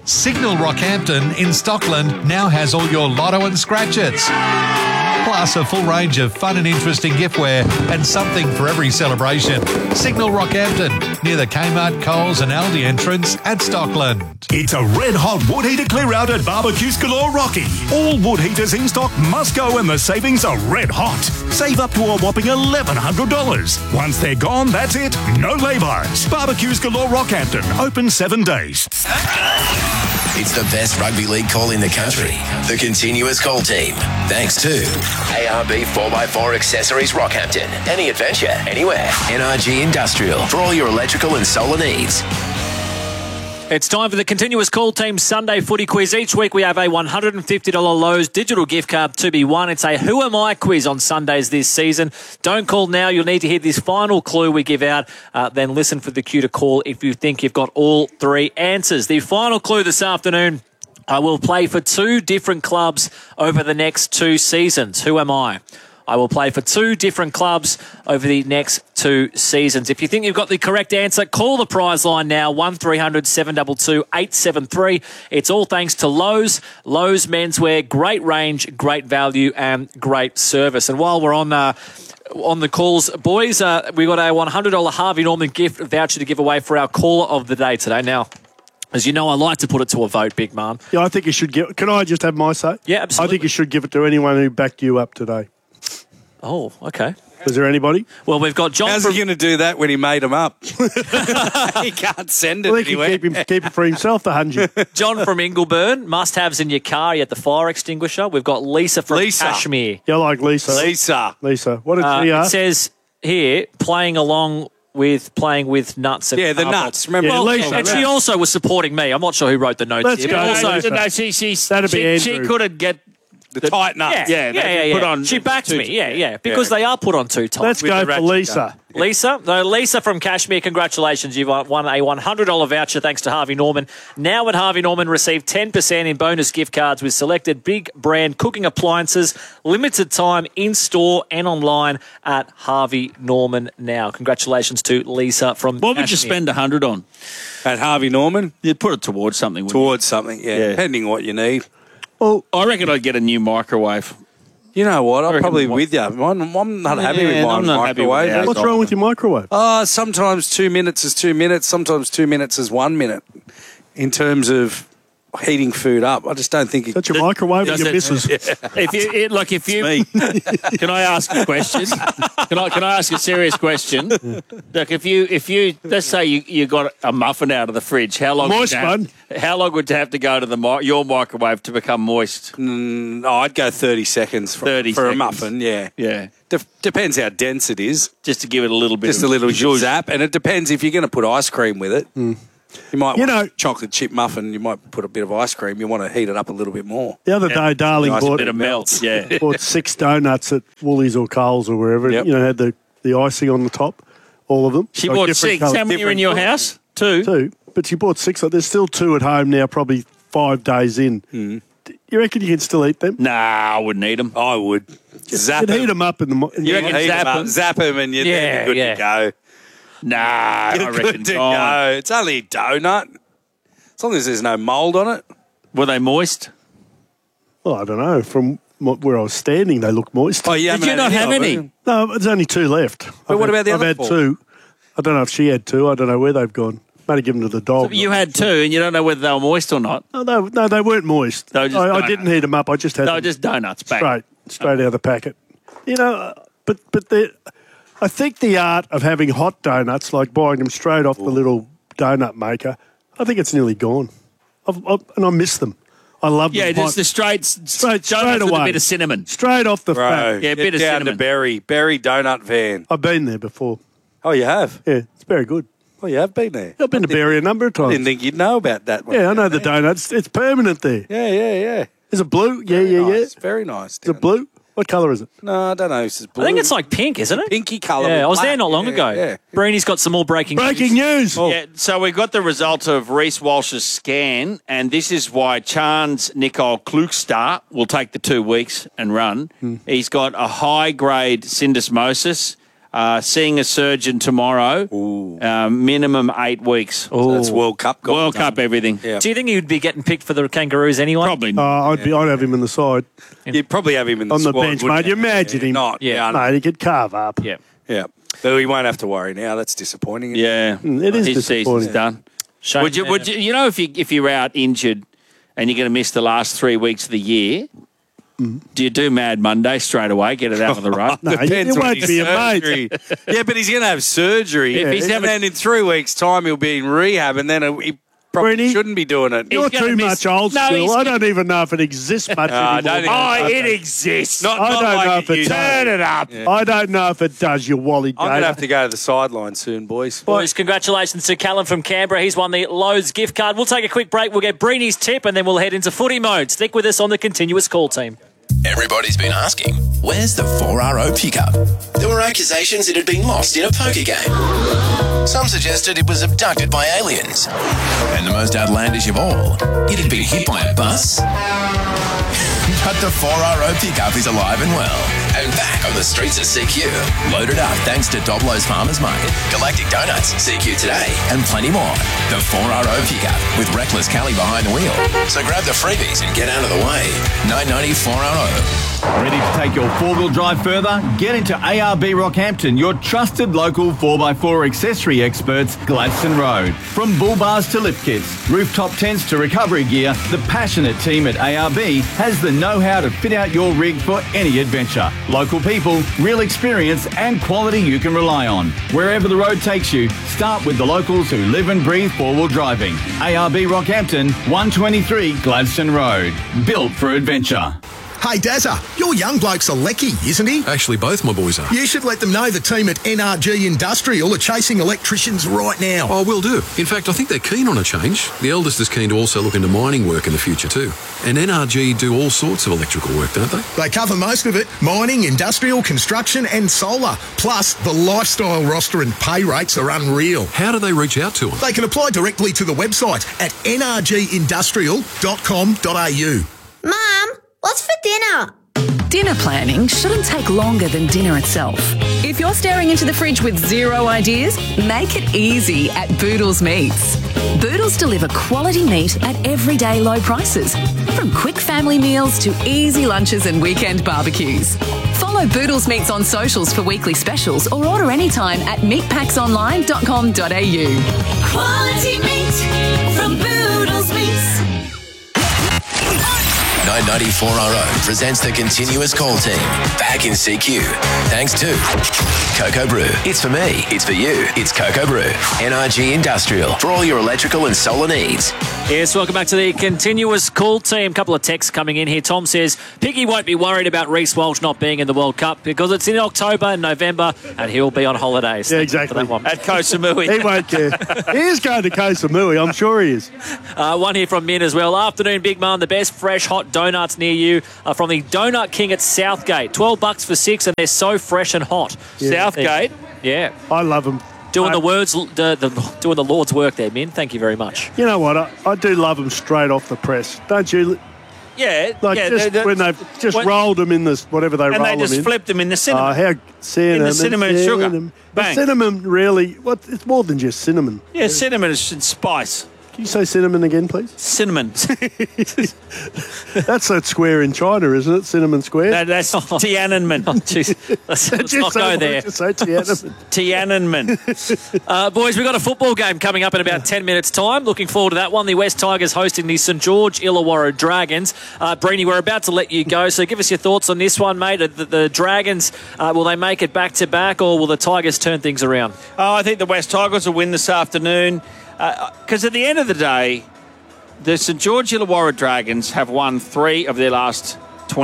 Signal Rockhampton in Stockland now has all your lotto and scratch-its. Plus a full range of fun and interesting giftware and something for every celebration. Signal Rockhampton, near the Kmart, Coles and Aldi entrance at Stockland. It's a red-hot wood heater clear-out at Barbecues Galore Rocky. All wood heaters in stock must go and the savings are red-hot. Save up to a whopping $1,100. Once they're gone, that's it. No lay-bys. Barbecues Galore Rockhampton. Open 7 days. It's the best rugby league call in the country. The Continuous Call Team. Thanks to ARB 4x4 Accessories Rockhampton. Any adventure, anywhere. NRG Industrial. For all your electrical and solar needs. It's time for the Continuous Call Team Sunday Footy Quiz. Each week we have a $150 Lowe's digital gift card to be won. It's a Who Am I quiz on Sundays this season. Don't call now. You'll need to hear this final clue we give out. Then listen for the cue to call if you think you've got all 3 answers. The final clue this afternoon, I will play for 2 different clubs over the next 2 seasons. Who am I? I will play for 2 different clubs over the next 2 seasons. If you think you've got the correct answer, call the prize line now, 1300 722 873. It's all thanks to Lowe's. Lowe's Menswear, great range, great value and great service. And while we're on the calls, boys, we've got a $100 Harvey Norman gift voucher to give away for our caller of the day today. Now, as you know, I like to put it to a vote, big man. Yeah, I think you should give. Can I just have my say? Yeah, absolutely. I think you should give it to anyone who backed you up today. Oh, okay. Was there anybody? Well, we've got John. How's he going to do that when he made them up? He can't send it Well, he anywhere. can keep it for himself, the 100. John from Ingleburn, must-haves in your car. You had the fire extinguisher. We've got Lisa from Kashmir. Yeah, I like Lisa. Lisa. What did she It ask? says here, playing with nuts. And Yeah, the carbots. nuts. Remember? Yeah, Lisa. And she also was supporting me. I'm not sure who wrote the notes Let's here. go, But also, Lisa. No, That'd be she Andrew. couldn't get The tight nuts. they put on she backed two- me. Yeah, because they are put on too tight. Let's go the for ratchet Lisa. Lisa from Kashmir, congratulations. You've won a $100 voucher thanks to Harvey Norman. Now at Harvey Norman, receive 10% in bonus gift cards with selected big brand cooking appliances, limited time in-store and online at Harvey Norman now. Congratulations to Lisa from What would you Kashmir. spend 100 on? At Harvey Norman? You'd put it towards something. wouldn't Towards something, yeah. Depending on what you need. you? I reckon I'd get a new microwave. You know what? I'm reckon probably what- with you. I'm not happy with my I'm not happy with microwave. ours. What's wrong with your microwave? Sometimes 2 minutes is 2 minutes. Sometimes 2 minutes is 1 minute. In terms of heating food up, I just don't think it. That's your microwave and does your it- missus. If you, can I ask a question? Can I ask a serious question? Look, if you, let's say you got a muffin out of the fridge, how long? Moist one. How long would you have to go to your microwave to become moist? I'd go 30 seconds for 30 a seconds. muffin, yeah. Yeah, Depends how dense it is. just to give it a little bit. Just a little zap. And it depends if you're going to put ice cream with it. You might want a chocolate chip muffin. You might put a bit of ice cream. You want to heat it up a little bit more. The other day, Darling Nice bought bit of melt. Yeah. bought 6 donuts at Woolies or Coles or wherever. Yep. Had the icing on the top, all of them. She Like bought different 6. colours. How many are in your house? 2. 2, but she bought 6. There's still 2 at home now, probably 5 days in. You reckon you can still eat them? Nah, I wouldn't eat them. I would. Zap You'd heat them. them up in the morning. You reckon zap 'em? Zap them and you're Yeah, good yeah. to go. Nah, I You're reckon good to fine. go. It's only a donut. As long as there's no mould on it. Were they moist? Well, I don't know. From where I was standing, they look moist. Oh, yeah. Did you not have any? No, there's only 2 left. But what about the I've other had 4? 2. I don't know if she had 2. I don't know where they've gone. Might have given them to the dog. You had 2, and you don't know whether they were moist or not. No, they weren't moist. They were just I donuts. didn't heat them up. I just had They were them just donuts. Bang. straight out of the packet. But I think the art of having hot donuts, like buying them straight off the little donut maker, I think it's nearly gone. And I miss them. I love Yeah, them just hot. the straight donuts with away. a bit of cinnamon. Straight off the Bro, fat. Yeah, a bit get of down cinnamon. to Berry donut van. I've been there before. Oh, you have? Yeah, it's very good. Oh, you have been there? I've been to Berry a number of I times. didn't think you'd know about that one. Yeah, I know the donuts. It's permanent there. Yeah. Is it blue? Yeah. Nice. Very nice. Is it blue? What colour is it? No, I don't know. It's blue. I think it's like pink, isn't it? Pinky colour. Yeah, with I was there black. not long ago. Yeah. Breeny's got some more breaking News. Yeah, so we got the results of Reece Walsh's scan, and this is why Chance Nicole Klukstad will take the 2 weeks and run. He's got a high-grade syndesmosis, seeing a surgeon tomorrow. Minimum 8 weeks. So that's World Cup. World Cup, everything. Yeah. Do you think he'd be getting picked for the Kangaroos anyway? Probably. I'd have him in the side You'd probably have him in the on the squad, bench, wouldn't mate. You imagine him? Not. Yeah. Mate, he could carve up. Yeah. Yeah. So he won't have to worry now. That's disappointing. Yeah. It is His season's disappointing. done. Shame, Would you know, if you're out injured and you're going to miss the last 3 weeks of the year, do you do Mad Monday straight away, get it out of the road? No, Depends it on won't his be a surgery. Yeah, but he's going to have surgery. If he's and then in 3 weeks' time, he'll be in rehab, and then he probably Brady, shouldn't be doing it. You're gonna too miss- much old No, school. he's- I don't even know if it exists much I anymore. don't even- It exists. Not I don't like know it if it used to. does. Turn it up. I don't know if it does, you Wally I'm going to Gator. have to go to the sideline soon, boys. Boys, congratulations to Callum from Canberra. He's won the Lowe's gift card. We'll take a quick break. We'll get Breeny's tip and then we'll head into footy mode. Stick with us on the continuous call team. Everybody's been asking, where's the 4RO pickup? There were accusations it had been lost in a poker game. Some suggested it was abducted by aliens. And the most outlandish of all, it had been hit by a bus. But the 4RO pickup is alive and well, and back on the streets of CQ. Loaded up thanks to Doblo's Farmers Market, Galactic Donuts, CQ Today, and plenty more. The 4RO pickup with Reckless Kelly behind the wheel. So grab the freebies and get out of the way. 990 4RO. Ready to take your four-wheel drive further? Get into ARB Rockhampton, your trusted local 4x4 accessory experts, Gladstone Road. From bull bars to lift kits, rooftop tents to recovery gear, the passionate team at ARB has the know-how to fit out your rig for any adventure. Local people, real experience and quality you can rely on. Wherever the road takes you, start with the locals who live and breathe four-wheel driving. ARB Rockhampton, 123 Gladstone Road. Built for adventure. Hey, Dazza, your young bloke's a lecky, isn't he? Actually, both my boys are. You should let them know the team at NRG Industrial are chasing electricians right now. Oh, will do. In fact, I think they're keen on a change. The eldest is keen to also look into mining work in the future too. And NRG do all sorts of electrical work, don't they? They cover most of it: mining, industrial, construction and solar. Plus, the lifestyle roster and pay rates are unreal. How do they reach out to them? They can apply directly to the website at nrgindustrial.com.au. Mum, what's for dinner? Dinner planning shouldn't take longer than dinner itself. If you're staring into the fridge with zero ideas, make it easy at Boodles Meats. Boodles deliver quality meat at everyday low prices, from quick family meals to easy lunches and weekend barbecues. Follow Boodles Meats on socials for weekly specials or order anytime at meatpacksonline.com.au. Quality meat from Boodles Meats. 990 4RO presents the continuous call team. Back in CQ. Thanks to Cocoa Brew. It's for me. It's for you. It's Cocoa Brew. NRG Industrial. For all your electrical and solar needs. Yes, welcome back to the continuous call team. Couple of texts coming in here. Tom says, Piggy won't be worried about Reece Walsh not being in the World Cup because it's in October and November and he'll be on holidays. Yeah, exactly. For that one. At Koh Samui. He won't care. He is going to Koh Samui, I'm sure he is. One here from Min as well. Afternoon, Big Mum. The best fresh hot donuts near you are from the Donut King at Southgate. $12 for 6 and they're so fresh and hot. Yeah. Southgate. Yeah. I love them. Doing the Lord's work there, Min. Thank you very much. You know what? I do love them straight off the press, don't you? Yeah. Like yeah, when they've just rolled them in this, whatever they roll them in. And they just flipped them in the cinnamon. Oh, how cinnamon. In the cinnamon and sugar. The Bang. cinnamon really, it's more than just cinnamon. Yeah, cinnamon and spice. Can you say cinnamon again, please? Cinnamon. That's that square in China, isn't it? Cinnamon Square? That's Tiananmen. Jeez. Let's not go there. Just say Tiananmen. Tiananmen. Boys, we've got a football game coming up in about 10 minutes' time. Looking forward to that one. The West Tigers hosting the St George Illawarra Dragons. Breeny, we're about to let you go, so give us your thoughts on this one, mate. The Dragons, will they make it back-to-back, or will the Tigers turn things around? Oh, I think the West Tigers will win this afternoon. Because at the end of the day, the St George Illawarra Dragons have won 3 of their last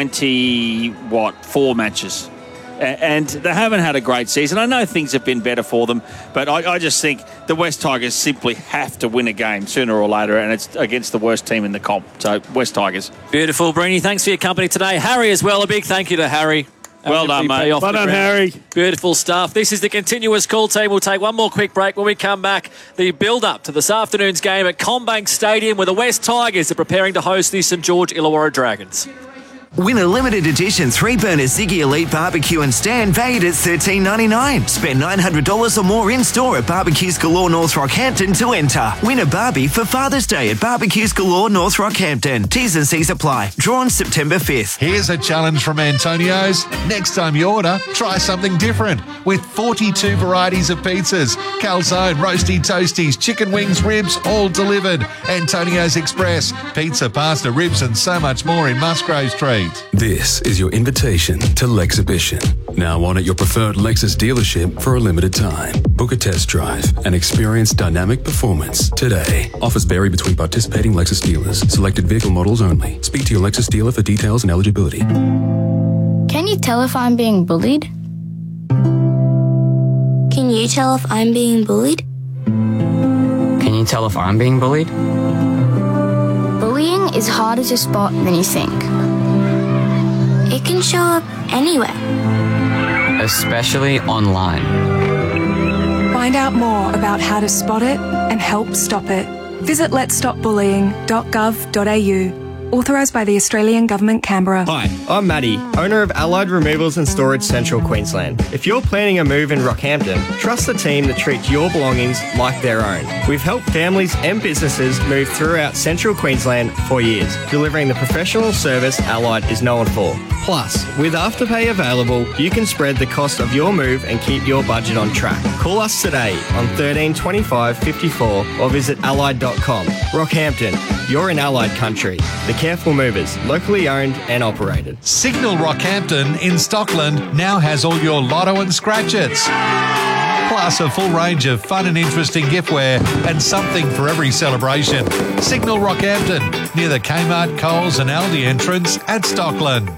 4 matches. And they haven't had a great season. I know things have been better for them, but I just think the West Tigers simply have to win a game sooner or later, and it's against the worst team in the comp. So, West Tigers. Beautiful, Breeny. Thanks for your company today. Harry as well. A big thank you to Harry. Well done, mate. Well done, Harry. Beautiful stuff. This is the continuous call team. We'll take one more quick break. When we come back, the build-up to this afternoon's game at Combank Stadium, where the West Tigers are preparing to host the St George Illawarra Dragons. Win a limited edition 3-burner Ziggy Elite barbecue and stand valued at $13.99. Spend $900 or more in-store at Barbecues Galore North Rockhampton to enter. Win a Barbie for Father's Day at Barbecues Galore North Rockhampton. T's and C's apply. Drawn September 5th. Here's a challenge from Antonio's. Next time you order, try something different. With 42 varieties of pizzas, calzone, roasty toasties, chicken wings, ribs, all delivered. Antonio's Express. Pizza, pasta, ribs and so much more in Musgrave Street. This is your invitation to Lexhibition. Now on at your preferred Lexus dealership for a limited time. Book a test drive and experience dynamic performance today. Offers vary between participating Lexus dealers. Selected vehicle models only. Speak to your Lexus dealer for details and eligibility. Can you tell if I'm being bullied? Can you tell if I'm being bullied? Can you tell if I'm being bullied? Bullying is harder to spot than you think. It can show up anywhere. Especially online. Find out more about how to spot it and help stop it. Visit letsstopbullying.gov.au. Authorised by the Australian Government, Canberra. Hi, I'm Matty, owner of Allied Removals and Storage Central Queensland. If you're planning a move in Rockhampton, trust the team that treats your belongings like their own. We've helped families and businesses move throughout Central Queensland for years, delivering the professional service Allied is known for. Plus, with Afterpay available, you can spread the cost of your move and keep your budget on track. Call us today on 13 25 54 or visit allied.com. Rockhampton, you're in Allied country. The Careful Movers, locally owned and operated. Signal Rockhampton in Stockland now has all your lotto and scratch-its. Plus a full range of fun and interesting giftware and something for every celebration. Signal Rockhampton, near the Kmart, Coles and Aldi entrance at Stockland.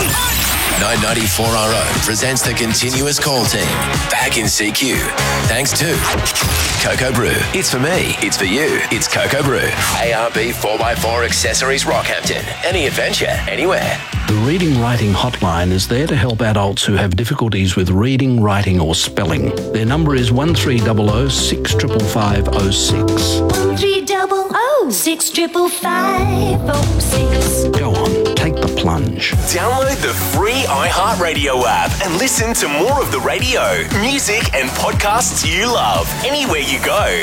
994RO presents the continuous call team. Back in CQ. Thanks to Cocoa Brew. It's for me. It's for you. It's Cocoa Brew. ARB 4x4 Accessories Rockhampton. Any adventure, anywhere. The Reading Writing Hotline is there to help adults who have difficulties with reading, writing or spelling. Their number is 1300 65506. 1300 65506. Go on, take the plunge. Download the free iHeartRadio app and listen to more of the radio, music and podcasts you love anywhere you go.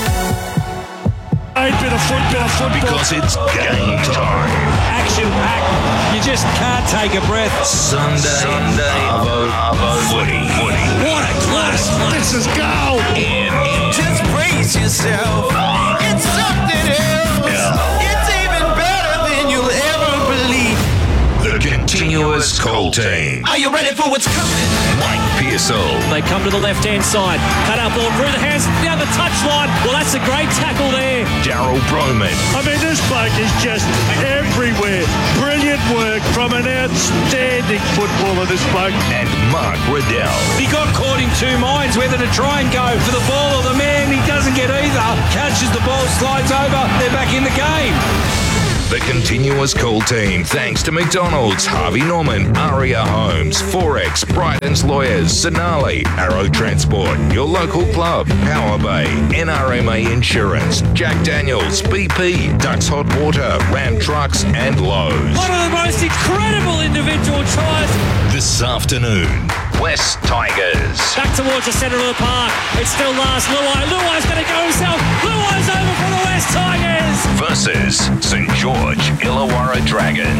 Bit of football. Because it's game time. Action-packed. You just can't take a breath. Sunday Arvo footy. What a class. This is gold. Just brace yourself. It's something else. It's even better than you'll ever believe. The continuous call team. Are you ready for what's coming? Mike Pearsall. They come to the left-hand side. Cut out ball through the hands, down the touchline. Well, that's a great tackle there. Daryl Broman. I mean, this bloke is just everywhere. Brilliant work from an outstanding footballer, this bloke. And Mark Riddell. He got caught in two minds whether to try and go for the ball or the man. He doesn't get either. Catches the ball, slides over. They're back in the game. The continuous call team, thanks to McDonald's, Harvey Norman, Aria Homes, Forex, Bryden's Lawyers, Sonali, Arrow Transport, your local club, Power Bay, NRMA Insurance, Jack Daniels, BP, Ducks Hot Water, Ram Trucks and Lowe's. One of the most incredible individual tries. This afternoon, West Tigers. Back towards the centre of the park. It's still last Luai. Luai's going to go himself. Luai's over for the West Tigers. Versus St. George Illawarra Dragons.